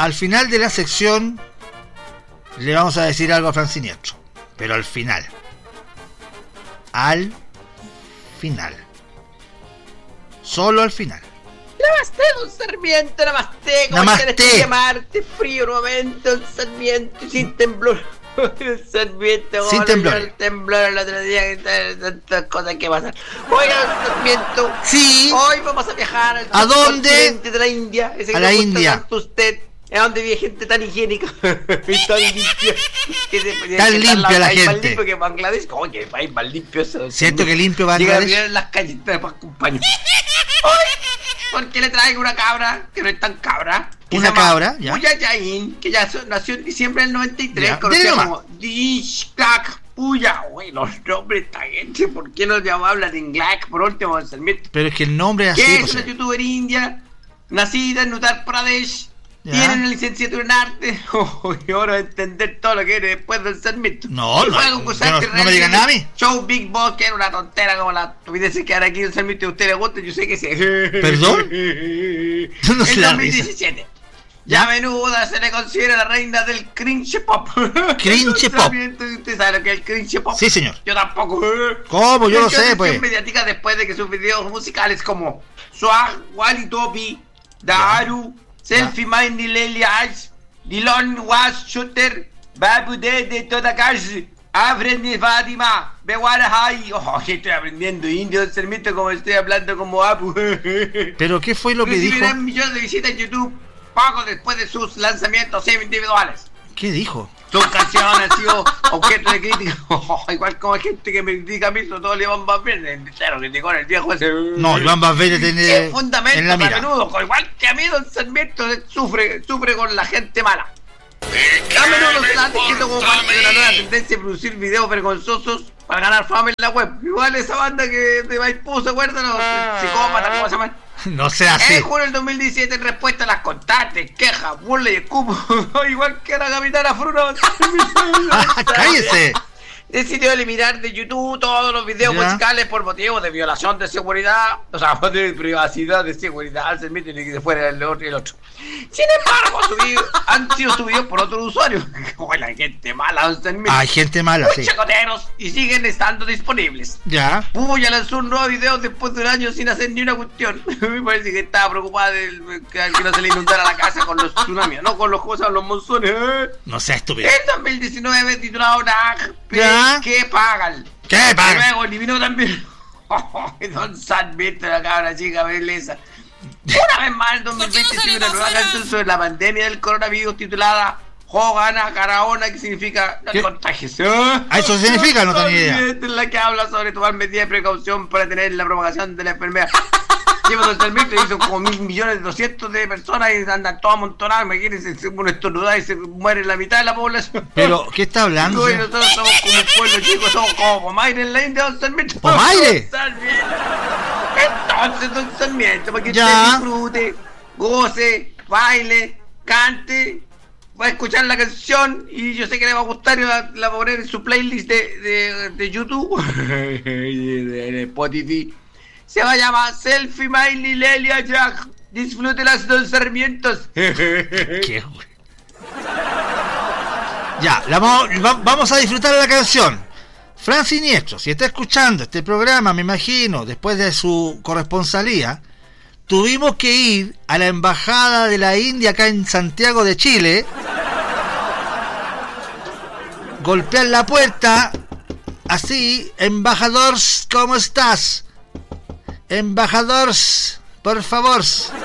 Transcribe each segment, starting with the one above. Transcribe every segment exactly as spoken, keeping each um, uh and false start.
al final de la sección le vamos a decir algo a Fran Siniestro, pero al final. Al final. Solo al final. Namaste, don Sarmiento, namaste. ¿Cómo Namaste. quieres que llamarte? Frío nuevamente, don Sarmiento, sin temblor. Don Sarmiento, Sin temblor. El temblor el otro día, tantas cosas que pasan. Oiga, don Sarmiento. Sí. Hoy vamos a viajar al ¿A dónde? continente de la India. Ese que A la le gusta India. tanto a usted. Es donde vive gente tan higiénica y tan limpia. Que se, Tan que limpia la país más gente. limpio que Bangladesh. ¿Cómo que el país más limpio? Eso, Siento que limpio Llega a Bangladesh. mirar en las calles de acompañar. Hoy, ¿por qué le traigo una cabra que no es tan cabra? Que Una se llama cabra, ya. Puya Yain, que ya so- nació en diciembre del noventa y tres, Ya. conocida Dile nomás. como Dishkak Puya. Uy, los nombres de esta gente, ¿por qué no llama hablan inglés? Por último, don Sarmiento. Pero es que el nombre es así, Que es pues, una eh. youtuber india, nacida en Uttar Pradesh. Ya. Tiene una licenciatura en arte. Oh, y ahora va a entender todo lo que viene después del Sarmiento. No, Y no, fue no, concursante no me digan nada a mí. Show Big Boss, que era una tontera como la estupideces que ahora aquí en Sarmiento. A usted le gusta, yo sé que sí. ¿Perdón? No se En la dos mil risa. diecisiete. Ya a menudo se le considera la reina del cringe pop. Cringe pop. Sarmiento, ¿usted sabe lo que es el cringe pop? Sí, señor. Yo tampoco. ¿Cómo? Yo lo Creció sé, atención pues. mediática después de que sus videos musicales como Swag, Wally Topi, Daru, Selfie Mindy Lely Eyes, Dillon Was Shooter, Babu de de toda calle, Aprende Fatima, Bewara Hai. Oh, que estoy aprendiendo indio, Sarmiento, como estoy hablando como Apu. Pero ¿qué fue lo que dijo? Recibirán millones de visitas en YouTube poco después de sus lanzamientos individuales. ¿Qué dijo? Sus canciones han sido objeto de crítica. Igual como hay gente que me critica a mí, sobre todo Iván Valverde. Claro, criticó en el viejo ese. No, Iván Valverde tiene Es fundamento en la a mira. menudo, igual que a mí, don Sarmiento sufre, sufre con la gente mala. A menudo se ha descrito como parte de una nueva tendencia a producir videos vergonzosos para ganar fama en la web. Igual esa banda que de Maipú, ¿se acuerdan? Los psicópatas, ¿cómo se llaman? No sea así. En junio del dos mil diecisiete, en respuesta a las constantes quejas, burlas y escupos, igual que la capitana Fruno, ¡Cállese! decidió eliminar de YouTube todos los videos Ya. musicales por motivos de violación de seguridad, o sea, de privacidad, de seguridad, se meten y que fuera el otro y el otro. Sin embargo, subido, han sido subidos por otros usuarios. Oye, la gente mala, se meten. Hay gente mala, Muy sí. chacoteros y siguen estando disponibles. Ya. Puya lanzó un nuevo video después de un año sin hacer ni una cuestión. Me parece que estaba preocupada del que, que no se le inundara la casa con los tsunamis, no con los cosas, los monzones. ¿eh? No sea estúpido. En dos mil diecinueve, titulado Nag, Ya. ¿qué pagan? ¿Qué Y pagan? luego eliminó también. Don Sarmiento, la cabra chica, belleza. Una vez más, en dos mil veinte se una nueva canción sobre la pandemia del coronavirus titulada Hogana Caraona, que significa no te ¿Qué? contagies. ¿A eso significa? No tenía idea. Esta es la que habla sobre tomar medidas de precaución para detener la propagación de la enfermedad. Lleva Don Sarmiento, hizo como mil millones de doscientos de personas y andan todas amontonadas. Imagínense, se uno estornuda y se muere la mitad de la población. Pero, ¿qué está hablando? Uy, nosotros somos como un pueblo chico, somos como Pomaire en la India, Don Sarmiento. ¿Pomaire? Don Sarmiento. Entonces, Don Sarmiento, para que Ya. usted disfrute, goce, baile, cante, va a escuchar la canción y yo sé que le va a gustar y la, la va a poner en su playlist de, de, de YouTube, de Spotify. Se va a llamar Selfie Miley Lelia Jack. Disfrute las dos Sarmientos. ¿Qué, güey? Ya, la vamos, va- vamos a disfrutar de la canción. Fran Siniestro, si está escuchando este programa, me imagino, después de su corresponsalía, tuvimos que ir a la embajada de la India acá en Santiago de Chile, golpear la puerta, así, embajador, ¿cómo estás? Embajador, por favor.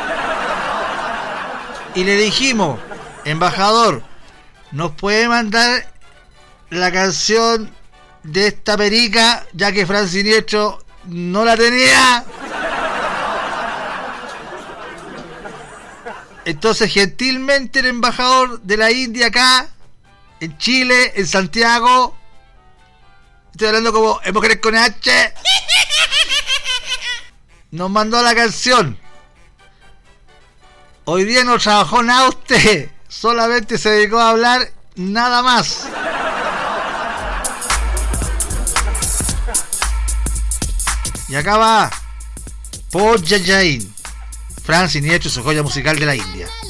Y le dijimos, embajador, ¿nos puede mandar la canción de esta perica, ya que Fran Siniestro no la tenía? Entonces, gentilmente, el embajador de la India acá, en Chile, en Santiago, estoy hablando como en Mujeres con H, nos mandó la canción. Hoy día no trabajó nada usted, solamente se dedicó a hablar, nada más. Y acá va Puya Yain, Fran Siniestro y su joya musical de la India.